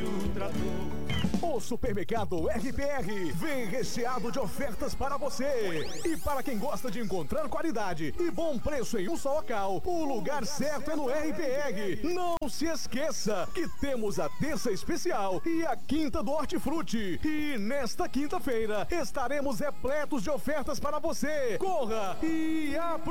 do trator. O supermercado RPR vem recheado de ofertas para você. E para quem gosta de encontrar qualidade e bom preço em um só local, o lugar certo é no RPR. Não se esqueça que temos a terça especial e a quinta do hortifruti. E nesta quinta-feira estaremos repletos de ofertas para você. Corra e aproveite!